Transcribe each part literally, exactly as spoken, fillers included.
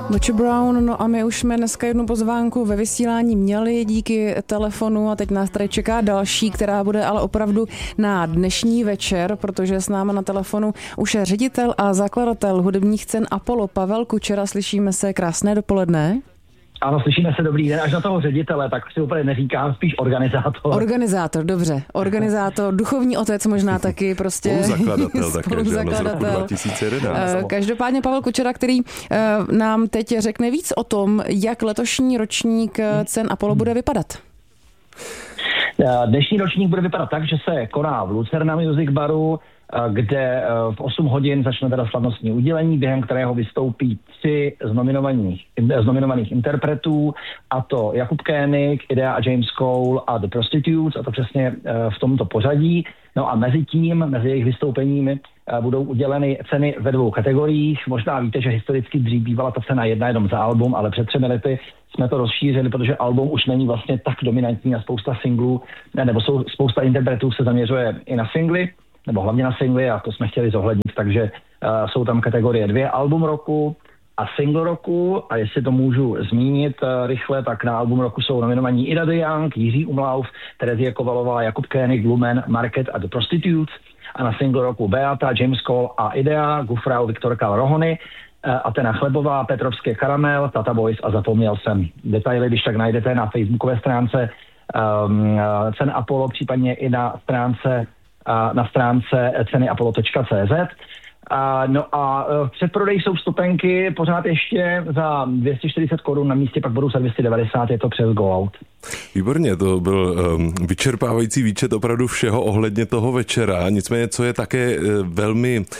Butch Brown, no a my už jsme dneska jednu pozvánku ve vysílání měli díky telefonu a teď nás tady čeká další, která bude ale opravdu na dnešní večer, protože s námi na telefonu už je ředitel a zakladatel hudebních cen Apollo Pavel Kučera. Slyšíme se, krásné dopoledne. Ano, slyšíme se, dobrý den, až na toho ředitele, tak si úplně neříkám, spíš organizátor. Organizátor, dobře. Organizátor, duchovní otec možná taky, prostě. Spoluzakladatel také, že ano, z roku dva tisíce jedenáct. Každopádně Pavel Kučera, který nám teď řekne víc o tom, jak letošní ročník cen Apollo bude vypadat. Dnešní ročník bude vypadat tak, že se koná v Lucerna Music Baru, kde v osm hodin začne teda slavnostní udělení, během kterého vystoupí tři z nominovaných, z nominovaných interpretů, a to Jakub Koenig, Idea a James Cole a The Prostitutes, a to přesně v tomto pořadí. No a mezi tím, mezi jejich vystoupeními budou uděleny ceny ve dvou kategoriích. Možná víte, že historicky dřív bývala ta cena jedna jenom za album, ale před třemi lety jsme to rozšířili, protože album už není vlastně tak dominantní a spousta singlů, nebo jsou, spousta interpretů se zaměřuje i na singly, nebo hlavně na singly, a to jsme chtěli zohlednit, takže uh, jsou tam kategorie dvě, album roku a single roku, a jestli to můžu zmínit uh, rychle, tak na album roku jsou nominovaní Ida de Young, Jiří Umlauf, Terezie Kovalová, Jakub Koenig, Lumen, Market a The Prostitutes, a na single roku Beata, James Cole a Idea, Gufrau, Viktorka Rohony, uh, Atena Chlebová, Petrovské Karamel, Tata Boys a Zapomněl jsem. Detaily, když tak najdete na facebookové stránce um, uh, Cen Apollo, případně i na stránce na stránce ceny apollo tečka cé zet. A, no a v předprodeji jsou vstupenky pořád ještě za dvě stě čtyřicet korun, na místě pak budou za dvě stě devadesát, je to přes Go Out. Výborně, to byl um, vyčerpávající výčet opravdu všeho ohledně toho večera. Nicméně, co je také uh, velmi uh,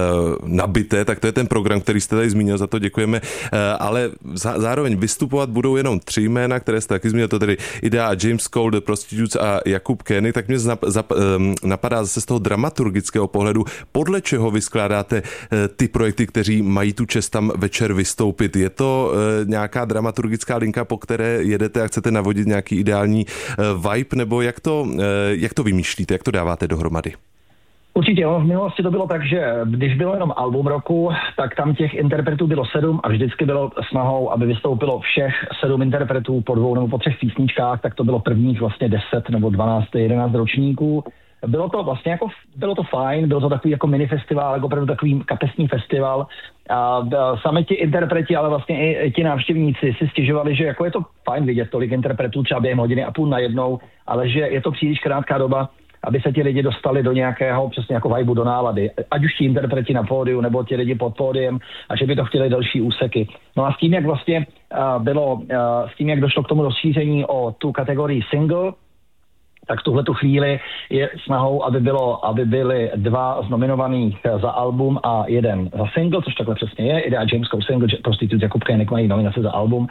nabité, tak to je ten program, který jste tady zmínil, za to děkujeme, uh, ale zá, zároveň vystupovat budou jenom tři jména, které jste taky zmínil, to tedy Idea, James Cole, The Prostitutes a Jakub Koenig. Tak mě zap, zap, um, napadá zase z toho dramaturgického pohledu, podle čeho vy skládáte uh, ty projekty, kteří mají tu čest tam večer vystoupit. Je to uh, nějaká dramaturgická linka, po které jedete a chcete navodit nějaký ideální uh, vibe, nebo jak to, uh, jak to vymýšlíte, jak to dáváte dohromady? Určitě, v minulosti to bylo tak, že když bylo jenom album roku, tak tam těch interpretů bylo sedm a vždycky bylo snahou, aby vystoupilo všech sedm interpretů po dvou nebo po třech písničkách, tak to bylo prvních vlastně deset nebo dvanáct, jedenáct ročníků. Bylo to vlastně jako, bylo to fajn, bylo to takový jako mini festival, jako opravdu takový kapesní festival. A sami ti interpreti, ale vlastně i ti návštěvníci si stěžovali, že jako je to fajn vidět tolik interpretů třeba během hodiny a půl najednou, ale že je to příliš krátká doba, aby se ti lidi dostali do nějakého přesně jako vibu, do nálady. Ať už ti interpreti na pódiu, nebo ti lidi pod pódiem, a že by to chtěli další úseky. No a s tím, jak vlastně uh, bylo, uh, s tím, jak došlo k tomu rozšíření o tu kategorii single, tak v tuhletu chvíli je snahou, aby, bylo, aby byly dva z nominovaných za album a jeden za single, což takhle přesně je. Idea, James Cole single, Prostitutes, Jakub Koenig mají nominace za album.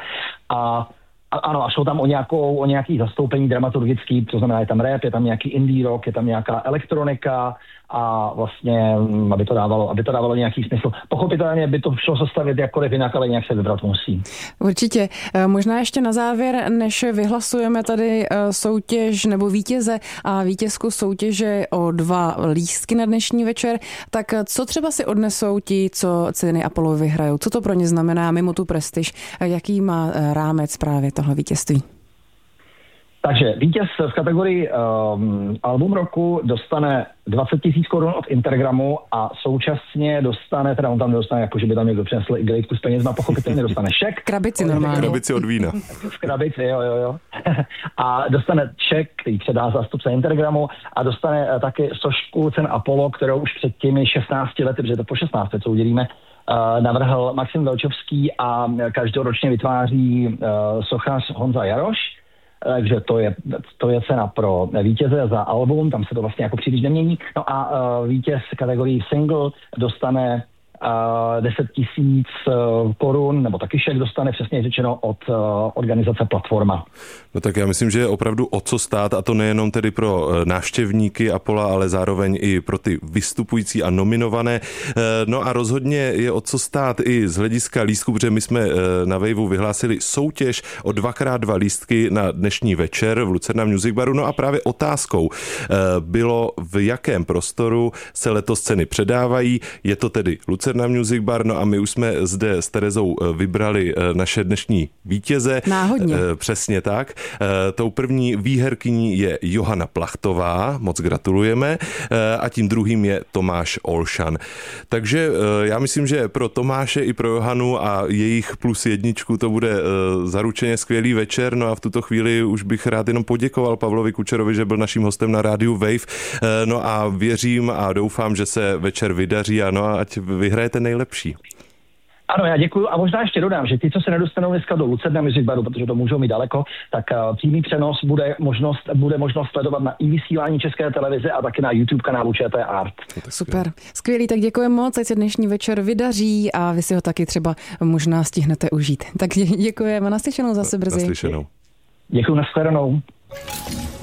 A A, ano, a šlo tam o, nějakou, o nějaký zastoupení dramaturgický, to znamená, je tam rap, je tam nějaký indie rock, je tam nějaká elektronika a vlastně, aby to dávalo, aby to dávalo nějaký smysl. Pochopitelně by to šlo sestavit jakkoliv jinak, ale nějak se vybrat musí. Určitě. Možná ještě na závěr, než vyhlasujeme tady soutěž nebo vítěze a vítězku soutěže o dva lístky na dnešní večer, tak co třeba si odnesou ti, co ceny Apollo vyhrajou? Co to pro ně znamená mimo tu prestiž? Jaký má rámec právě tohle vítězství? Takže vítěz v kategorii um, album roku dostane dvacet tisíc korun od Intergramu a současně dostane, teda on tam dostane, jako že by tam někdo přinesl igelitku s penězma, pochopitelně dostane šek. Krabici normálně. Krabici od vína. V krabici, jo, jo, jo. A dostane šek, který předá zástupce Intergramu, a dostane taky sošku cen Apollo, kterou už před těmi šestnácti lety, protože to po šestnácti, co udělíme, uh, navrhl Maxim Velčovský a každoročně vytváří uh, sochař Honza Jaroš. Takže to je, to je cena pro vítěze za album, tam se to vlastně jako příliš nemění. No a uh, vítěz kategorii single dostane uh, deset tisíc korun, nebo taky šek dostane, přesně řečeno, od uh, organizace Platforma. No tak já myslím, že je opravdu o co stát, a to nejenom tedy pro návštěvníky Apollo, ale zároveň i pro ty vystupující a nominované. No a rozhodně je o co stát i z hlediska lístků, protože my jsme na Waveu vyhlásili soutěž o dvakrát dva lístky na dnešní večer v Lucerna Music Baru. No a právě otázkou bylo, v jakém prostoru se letos ceny předávají. Je to tedy Lucerna Lucerna Music Bar, no a my už jsme zde s Terezou vybrali naše dnešní vítěze. Náhodně. Přesně tak. Tou první výherkyní je Johana Plachtová, moc gratulujeme, a tím druhým je Tomáš Olšan. Takže já myslím, že pro Tomáše i pro Johanu a jejich plus jedničku to bude zaručeně skvělý večer, no a v tuto chvíli už bych rád jenom poděkoval Pavlovi Kučerovi, že byl naším hostem na rádiu Wave, no a věřím a doufám, že se večer vydaří a no a ať vyhrajete nejlepší. Ano, já děkuju a možná ještě dodám, že ty, co se nedostanou dneska do Lucerna Music Baru, protože to můžou mít daleko, tak uh, přímý přenos bude možnost, bude možnost sledovat na i vysílání České televize a taky na YouTube kanálu ČT Art. Super, skvělý, tak děkujeme moc, ať se dnešní večer vydaří a vy si ho taky třeba možná stihnete užít. Tak děkujeme, naslyšenou zase brzy. Naslyšenou. Děkuju, nashledanou.